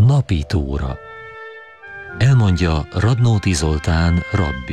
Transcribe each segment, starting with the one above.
Napi túra. Elmondja Radnóti Zoltán rabbi.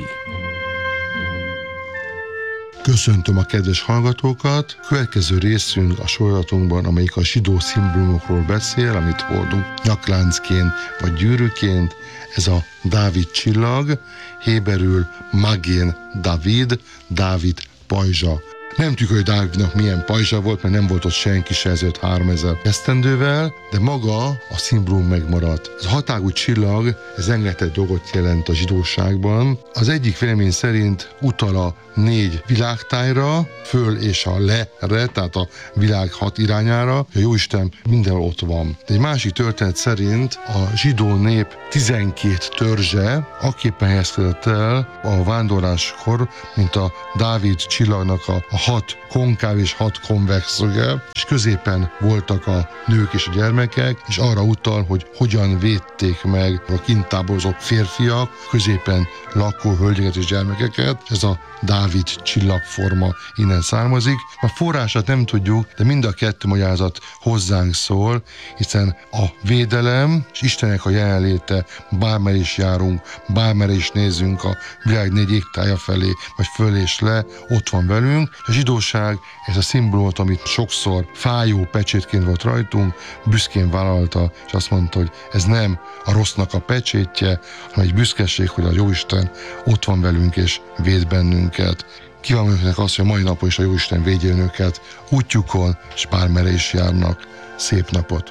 Köszöntöm a kedves hallgatókat! Következő részünk a sorozatunkban, amelyik a zsidó szimbólumokról beszél, amit hordunk nyakláncként vagy gyűrűként. Ez a Dávid csillag, héberül Magén David, Dávid pajzsa. Nem tudjuk, hogy Dávidnak milyen pajzsa volt, mert nem volt ott senki se ezelőtt 3000 esztendővel, de maga a szimbólum megmaradt. Ez a hatágú csillag, ez rengeteg dolgot jelent a zsidóságban. Az egyik vélemény szerint utal a 4 világtájra, föl és a le-re, tehát a világ 6 irányára, a Jóisten mindenhol ott van. De egy másik történet szerint a zsidó nép 12 törzse akképpen helyezkedett el a vándorláskor, mint a Dávid csillagnak a 6 konkáv és 6 konvex szöge, és középen voltak a nők és a gyermekek, és arra utal, hogy hogyan védték meg a kint táborozó férfiak, középen lakó hölgyeket és gyermekeket. Ez a Dávid csillagforma innen származik. A forrását nem tudjuk, de mind a kettő magyarázat hozzánk szól, hiszen a védelem és Istennek a jelenléte, bármerre is járunk, bármerre is nézzünk a világ 4 égtája felé, vagy föl és le, ott van velünk. A zsidóság ez a szimbólumot, amit sokszor fájó pecsétként volt rajtunk, büszkén vállalta, és azt mondta, hogy ez nem a rossznak a pecsétje, hanem egy büszkeség, hogy a Jóisten ott van velünk és véd bennünket. Kívánom önöknek azt, hogy a mai napon is a Jóisten védje önöket útjukon, és bármerre is járnak. Szép napot!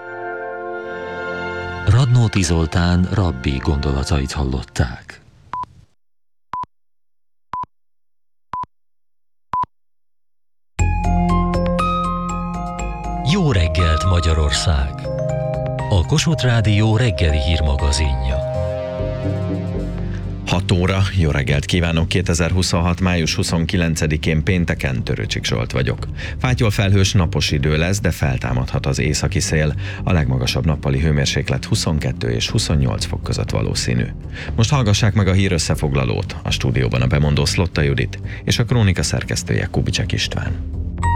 Radnóti Zoltán rabbi gondolatait hallották. Jó reggelt, Magyarország! A Kossuth Rádió reggeli hírmagazinja. 6 óra, jó reggelt kívánok! 2026. május 29-én pénteken Törőcsik Zsolt vagyok. Fátyol felhős napos idő lesz, de feltámadhat az északi szél. A legmagasabb nappali hőmérséklet 22 és 28 fok között valószínű. Most hallgassák meg a hír összefoglalót. A stúdióban a bemondó Szlotta Judit és a krónika szerkesztője Kubicsek István.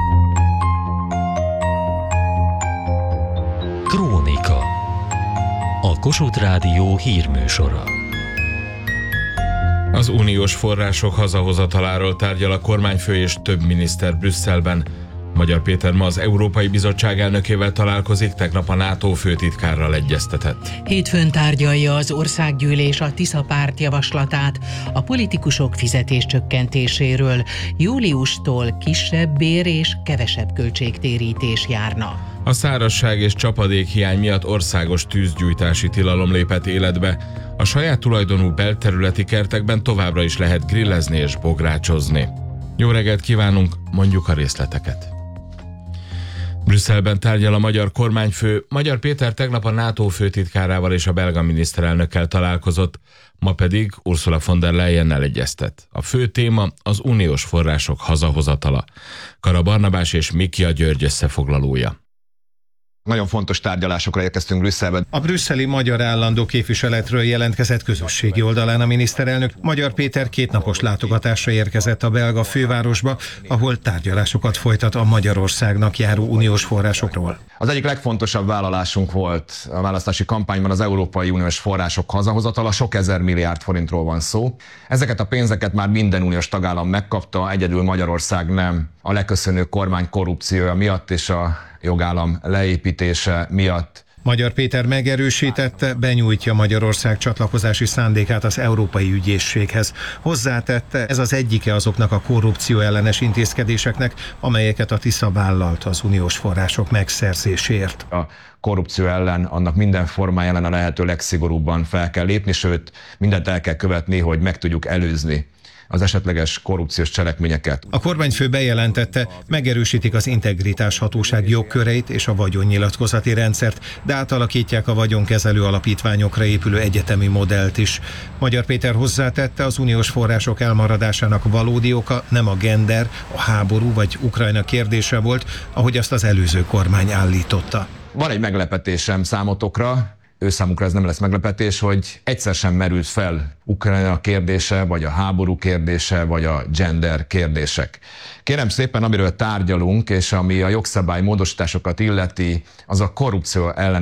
Krónika. A Kossuth Rádió hírműsora. Az uniós források hazahozataláról tárgyal a kormányfő és több miniszter Brüsszelben. Magyar Péter ma az Európai Bizottság elnökével találkozik, tegnap a NATO főtitkárral egyeztetett. Hétfőn tárgyalja az országgyűlés a Tisza párt javaslatát a politikusok fizetéscsökkentéséről. Júliustól kisebb bér és kevesebb költségtérítés járna. A szárazság és csapadékhiány miatt országos tűzgyújtási tilalom lépett életbe. A saját tulajdonú belterületi kertekben továbbra is lehet grillezni és bográcsozni. Jó reggelt kívánunk, mondjuk a részleteket. Brüsszelben tárgyal a magyar kormányfő. Magyar Péter tegnap a NATO főtitkárával és a belga miniszterelnökkel találkozott, ma pedig Ursula von der Leyennel egyeztet. A fő téma az uniós források hazahozatala. Kara Barnabás és Mikia György összefoglalója. Nagyon fontos tárgyalásokra érkeztünk Brüsszelben. A brüsszeli magyar állandó képviseletről jelentkezett közösségi oldalán a miniszterelnök. Magyar Péter 2 napos látogatásra érkezett a belga fővárosba, ahol tárgyalásokat folytat a Magyarországnak járó uniós forrásokról. Az egyik legfontosabb vállalásunk volt a választási kampányban az Európai Uniós források hazahozatala, sok ezer milliárd forintról van szó. Ezeket a pénzeket már minden uniós tagállam megkapta, egyedül Magyarország nem. A leköszönő kormány korrupciója miatt és a jogállam leépítése miatt. Magyar Péter megerősítette, benyújtja Magyarország csatlakozási szándékát az Európai Ügyészséghez. Hozzátette, ez az egyike azoknak a korrupció ellenes intézkedéseknek, amelyeket a Tisza vállalt az uniós források megszerzéséért. A korrupció ellen, annak minden formája ellen a lehető legszigorúbban fel kell lépni, sőt, mindent el kell követni, hogy meg tudjuk előzni az esetleges korrupciós cselekményeket. A kormányfő bejelentette, megerősítik az integritás hatóság jogköreit és a vagyonnyilatkozati rendszert, de átalakítják a vagyonkezelő alapítványokra épülő egyetemi modellt is. Magyar Péter hozzátette, az uniós források elmaradásának valódi oka nem a gender, a háború vagy Ukrajna kérdése volt, ahogy azt az előző kormány állította. Van egy meglepetésem számotokra, őszámukra ez nem lesz meglepetés, hogy egyszer sem merült fel Ukrajna kérdése, vagy a háború kérdése, vagy a gender kérdések. Kérem szépen, amiről tárgyalunk, és ami a jogszabály módosításokat illeti, az a korrupció ellenes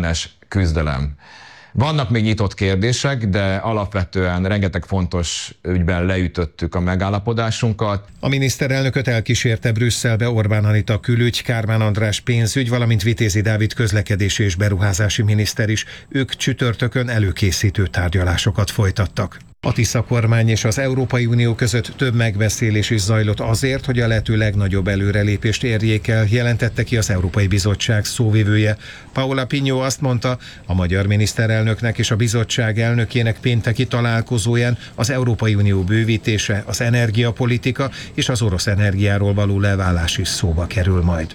küzdelem. Vannak még nyitott kérdések, de alapvetően rengeteg fontos ügyben leütöttük a megállapodásunkat. A miniszterelnököt elkísérte Brüsszelbe Orbán Anita külügy, Kármán András pénzügy, valamint Vitézi Dávid közlekedési és beruházási miniszter is. Ők csütörtökön előkészítő tárgyalásokat folytattak. A Tisza kormány és az Európai Unió között több megbeszélés is zajlott azért, hogy a lehető legnagyobb előrelépést érjék el, jelentette ki az Európai Bizottság szóvivője. Paula Pinyó azt mondta, a magyar miniszterelnöknek és a bizottság elnökének pénteki találkozóján az Európai Unió bővítése, az energiapolitika és az orosz energiáról való leválás is szóba kerül majd.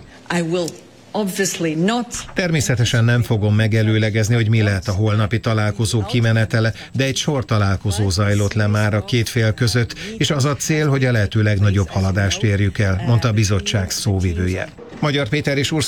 Természetesen nem fogom megelőlegezni, hogy mi lehet a holnapi találkozó kimenetele, de egy sor találkozó zajlott le már a két fél között, és az a cél, hogy a lehető legnagyobb haladást érjük el, mondta a bizottság szóvivője. Magyar Péter és